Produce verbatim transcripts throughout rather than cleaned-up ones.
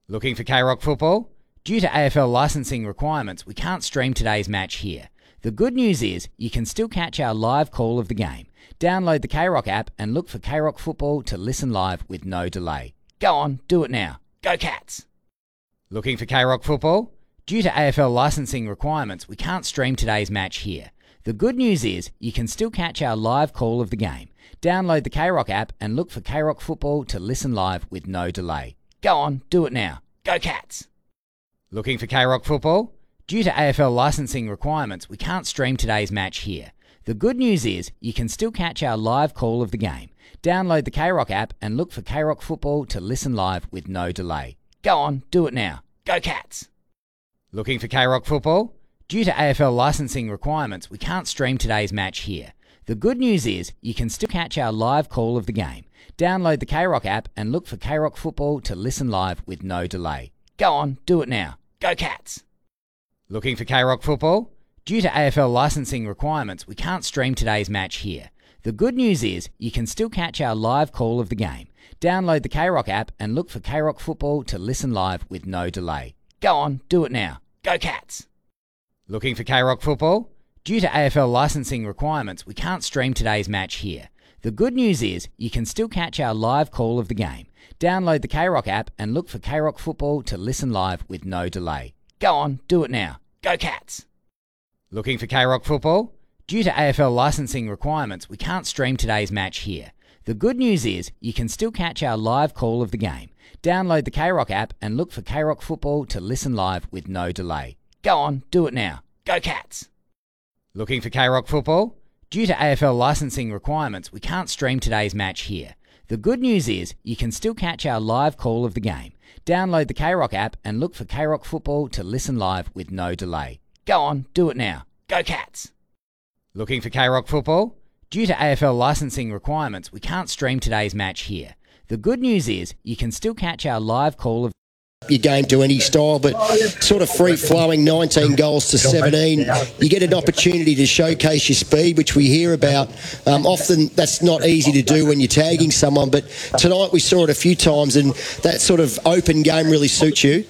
Looking for K-Rock football? Due to A F L licensing requirements, we can't stream today's match here. The good news is you can still catch our live call of the game. Download the K-Rock app and look for K-Rock football to listen live with no delay. Go on, do it now. Go Cats! Looking for K-Rock football? Due to A F L licensing requirements, we can't stream today's match here. The good news is you can still catch our live call of the game. Download the K-Rock app and look for K-Rock football to listen live with no delay. Go on, do it now. Go Cats! Looking for K-Rock football? Due to A F L licensing requirements, we can't stream today's match here. The good news is you can still catch our live call of the game. Download the K-Rock app and look for K-Rock football to listen live with no delay. Go on, do it now. Go Cats! Looking for K-Rock football? Due to A F L licensing requirements, we can't stream today's match here. The good news is you can still catch our live call of the game. Download the K-Rock app and look for K-Rock football to listen live with no delay. Go on, do it now. Go Cats! Looking for K-Rock football? Due to A F L licensing requirements, we can't stream today's match here. The good news is you can still catch our live call of the game. Download the K-Rock app and look for K-Rock football to listen live with no delay. Go on, do it now. Go Cats! Looking for K-Rock football? Due to A F L licensing requirements, we can't stream today's match here. The good news is you can still catch our live call of the game. Download the K-Rock app and look for K-Rock football to listen live with no delay. Go on, do it now. Go Cats! Looking for K-Rock football? Due to A F L licensing requirements, we can't stream today's match here. The good news is you can still catch our live call of the game. Download the K-Rock app and look for K-Rock football to listen live with no delay. Go on, do it now. Go Cats! Looking for K-Rock football? Due to A F L licensing requirements, we can't stream today's match here. The good news is you can still catch our live call of the game. Download the K-Rock app and look for K-Rock football to listen live with no delay. Go on, do it now. Go Cats! Looking for K-Rock football? Due to A F L licensing requirements, we can't stream today's match here. The good news is you can still catch our live call of your game to any style, but sort of free-flowing, nineteen goals to seventeen. You get an opportunity to showcase your speed, which we hear about. Um, often that's not easy to do when you're tagging someone, but tonight we saw it a few times, and that sort of open game really suits you.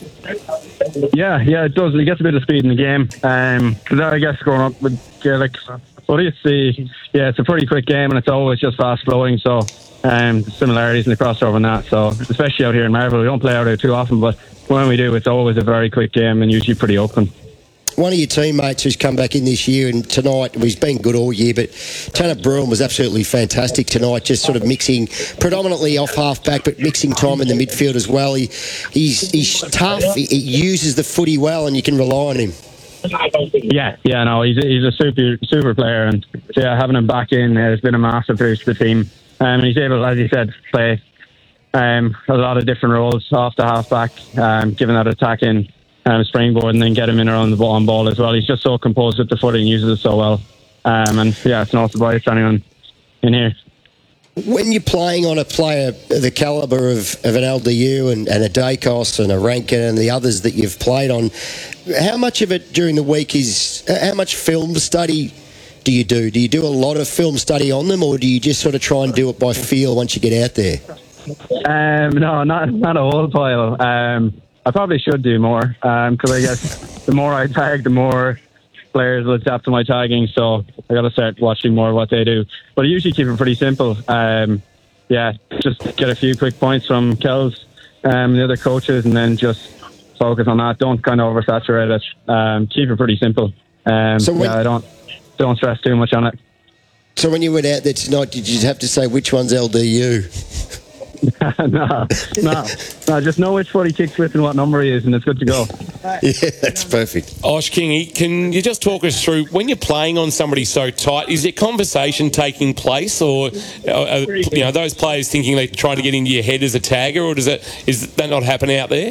Yeah, yeah, it does. It gets a bit of speed in the game. Um, cause I guess growing up with Gaelic, but it's the yeah, it's a pretty quick game, and it's always just fast-flowing, so Um, the similarities in the crossover and that, so especially out here in Marvel, we don't play out there too often, but when we do, it's always a very quick game and usually pretty open. One of your teammates who's come back in this year and tonight, well, he's been good all year, but Tanner Bruin was absolutely fantastic tonight, just sort of mixing predominantly off half-back, but mixing time in the midfield as well. He, he's, he's tough, he, he uses the footy well, and you can rely on him. Yeah, yeah, no, he's a, he's a super super player, and yeah, having him back in has been a massive boost to the team. Um, and he's able, as you said, to play um, a lot of different roles off the half-back, um, giving that attacking um, springboard, and then get him in around the ball, on ball as well. He's just so composed with the footing and uses it so well. Um, and yeah, it's an awesome boy standing on in here. When you're playing on a player of the calibre of, of an L D U and, and a Dacos and a Rankin and the others that you've played on, how much of it during the week is, how much film study do you do? Do you do a lot of film study on them, or do you just sort of try and do it by feel once you get out there? Um, no, not not a whole pile. Um, I probably should do more, because um, I guess the more I tag, the more players will adapt to my tagging, so I got to start watching more of what they do. But I usually keep it pretty simple. Um, yeah, just get a few quick points from Kells and um, the other coaches, and then just focus on that. Don't kind of oversaturate it. Um, keep it pretty simple. Um, so when- yeah, I don't... Don't stress too much on it. So when you went out there tonight, did you have to say which one's L D U? no, no, no. Just know which foot he kicks with and what number he is, and it's good to go. Yeah, that's perfect. Osh Kingy, can you just talk us through, when you're playing on somebody so tight, is there conversation taking place, or are, you know, those players thinking they're trying to get into your head as a tagger, or does it is that not happen out there?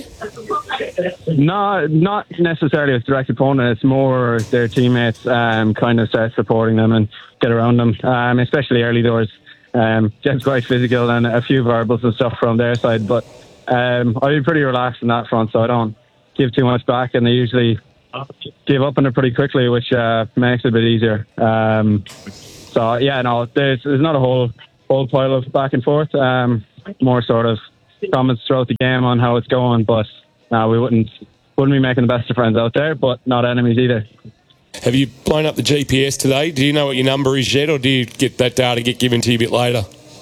No, not necessarily with direct opponent. It's more their teammates um, kind of start supporting them and get around them, um, especially early doors. Um, Jen's quite physical, and a few verbals and stuff from their side, but um, I'll be pretty relaxed in that front, so I don't give too much back, and they usually give up on it pretty quickly, which uh, makes it a bit easier. Um, so yeah, no, there's, there's not a whole whole pile of back and forth. Um, more sort of comments throughout the game on how it's going, but no, we wouldn't wouldn't be making the best of friends out there, but not enemies either. Have you blown up the G P S today? Do you know what your number is yet, or do you get that data get given to you a bit later?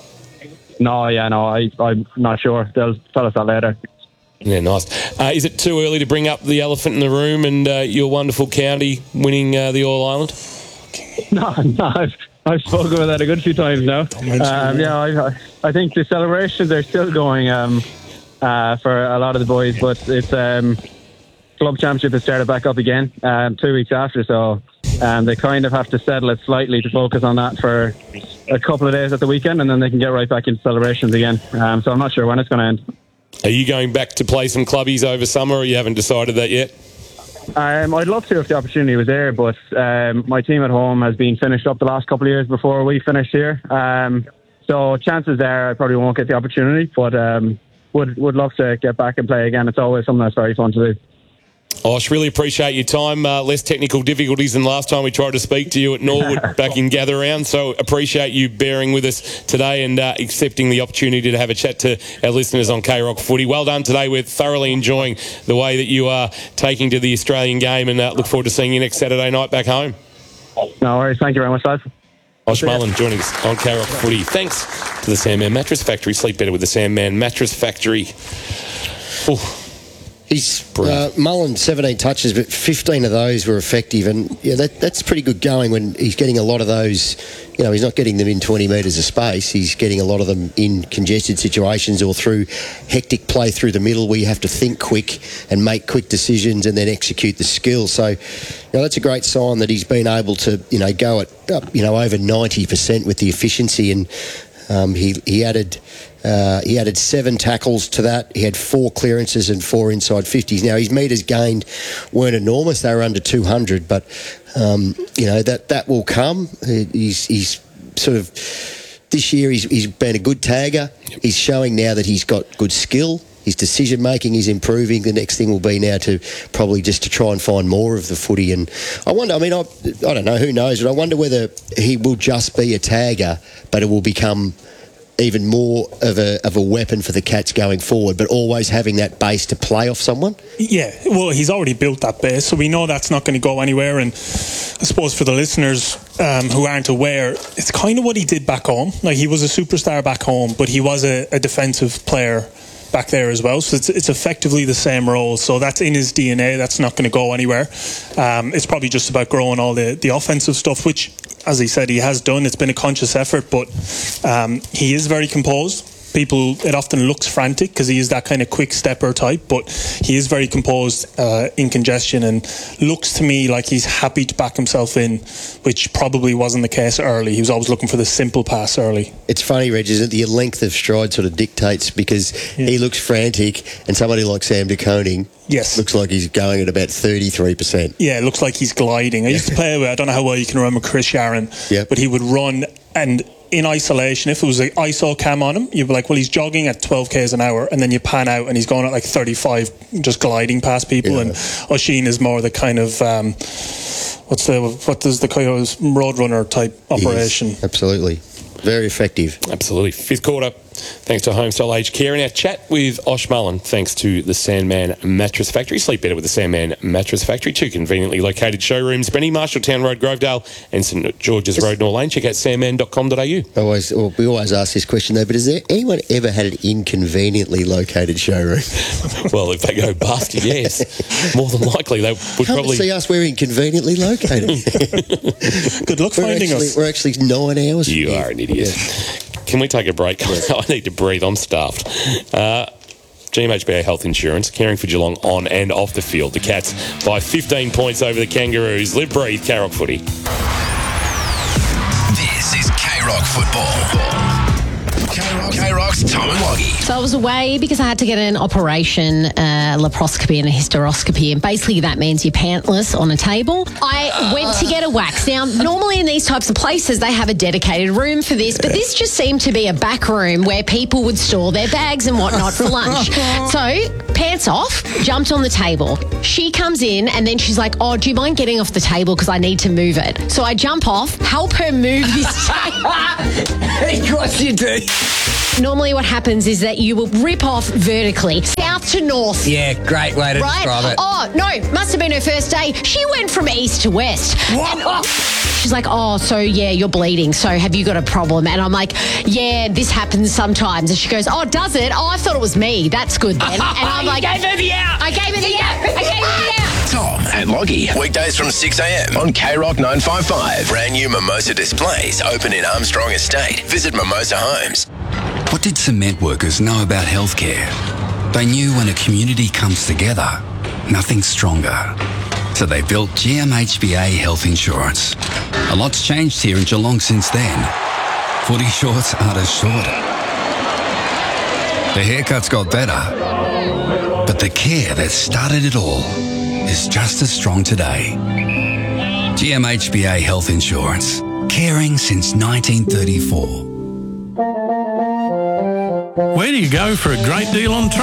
No, yeah, no, I, I'm not sure. They'll tell us that later. Yeah, nice. Uh, is it too early to bring up the elephant in the room and uh, your wonderful county winning uh, the All-Ireland? No, no, I've, I've spoken about that a good few times now. Um, yeah, I, I think the celebrations are still going um, uh, for a lot of the boys, but it's um, club championship has started back up again um, two weeks after, so um, they kind of have to settle it slightly to focus on that for a couple of days at the weekend, and then they can get right back into celebrations again. Um, so I'm not sure when it's going to end. Are you going back to play some clubbies over summer, or you haven't decided that yet? Um, I'd love to if the opportunity was there, but um, my team at home has been finished up the last couple of years before we finished here. Um, so chances there I probably won't get the opportunity, but um, would would love to get back and play again. It's always something that's very fun to do. Osh, really appreciate your time. Uh, less technical difficulties than last time we tried to speak to you at Norwood back in Gather Round. So appreciate you bearing with us today and uh, accepting the opportunity to have a chat to our listeners on K-Rock Footy. Well done today. We're thoroughly enjoying the way that you are taking to the Australian game, and uh, look forward to seeing you next Saturday night back home. No worries. Thank you very much, lads. Osh Mullen joining us on K-Rock Footy. Thanks to the Sandman Mattress Factory. Sleep better with the Sandman Mattress Factory. Ooh. He's uh, Mullen seventeen touches, but fifteen of those were effective, and yeah, that that's pretty good going when he's getting a lot of those. You know, he's not getting them in twenty metres of space. He's getting a lot of them in congested situations or through hectic play through the middle where you have to think quick and make quick decisions and then execute the skill. So, you know, that's a great sign that he's been able to, you know, go at up, you know, over ninety percent with the efficiency, and um, he he added. Uh, he added seven tackles to that. He had four clearances and four inside fifties. Now, his metres gained weren't enormous. They were under two hundred, but, um, you know, that, that will come. He's, he's sort of... This year, he's, he's been a good tagger. He's showing now that he's got good skill. His decision-making is improving. The next thing will be now to probably just to try and find more of the footy. And I wonder, I mean, I, I don't know, who knows, but I wonder whether he will just be a tagger, but it will become... even more of a of a weapon for the Cats going forward, but always having that base to play off someone? Yeah, well, he's already built that base, so we know that's not going to go anywhere. And I suppose for the listeners um, who aren't aware, it's kind of what he did back home. Like, he was a superstar back home, but he was a, a defensive player back there as well, so it's, it's effectively the same role. So that's in his D N A. That's not going to go anywhere. Um, it's probably just about growing all the, the offensive stuff, which, as he said, he has done. It's been a conscious effort, but um, he is very composed. People, it often looks frantic because he is that kind of quick stepper type, but he is very composed uh, in congestion, and looks to me like he's happy to back himself in, which probably wasn't the case early. He was always looking for the simple pass early. It's funny, Reg, isn't it? The length of stride sort of dictates, because yeah. he looks frantic, and somebody like Sam De Koning yes. looks like he's going at about thirty-three percent. Yeah, it looks like he's gliding. I used to play with, I don't know how well you can remember Chris Sharon, yep. but he would run, and in isolation, if it was an I S O cam on him, you'd be like, well, he's jogging at twelve kays an hour, and then you pan out and he's going at like thirty-five, just gliding past people. Yeah. And Oisín is more the kind of um, what's the what does the Coyotes roadrunner type operation? Yes, absolutely. Very effective. Absolutely. Fifth quarter, thanks to Homestyle Aged Care. And our chat with Osh Mullen, thanks to the Sandman Mattress Factory. Sleep better with the Sandman Mattress Factory. Two conveniently located showrooms, Brenny, Marshalltown Road, Grovedale, and St George's Road, North Lane. Check out sandman dot com dot a u. Always, well, we always ask this question, though, but has there anyone ever had an inconveniently located showroom? Well, if they go bust, yes. More than likely, they would Come probably... see us, we're inconveniently located. Good luck we're finding actually, us. We're actually nine hours You from are an idiot. Yeah. Can we take a break? I need to breathe. I'm stuffed. Uh, G M H B A Health Insurance, caring for Geelong on and off the field. The Cats by fifteen points over the Kangaroos. Live, breathe, K-Rock Footy. This is K-Rock Football. K-Rock, K-Rock's Tom and Woggy. So I was away because I had to get an operation, uh, laparoscopy and a hysteroscopy, and basically that means you're pantless on a table. I went to get a wax. Now, normally in these types of places, they have a dedicated room for this, but this just seemed to be a back room where people would store their bags and whatnot for lunch. So, pants off, jumped on the table. She comes in and then she's like, oh, do you mind getting off the table because I need to move it? So I jump off, help her move this table. Of course you do. Normally what happens is that you will rip off vertically, south to north. Yeah, great way to Right? describe it. Oh, no, must have been her first day. She went from east to west. What? She's like, oh, so yeah, you're bleeding. So have you got a problem? And I'm like, yeah, this happens sometimes. And she goes, oh, does it? Oh, I thought it was me. That's good then. And I'm like, You gave her the out. I gave her the out. I gave her the out. Tom and Loggy. Weekdays from six a.m. on K Rock nine fifty-five. Brand new Mimosa displays open in Armstrong Estate. Visit Mimosa Homes. What did cement workers know about healthcare? They knew when a community comes together, nothing's stronger. So they built G M H B A Health Insurance. A lot's changed here in Geelong since then. Footy shorts aren't as short. The haircuts got better. But the care that started it all is just as strong today. G M H B A Health Insurance. Caring since nineteen thirty-four. Where do you go for a great deal on trains?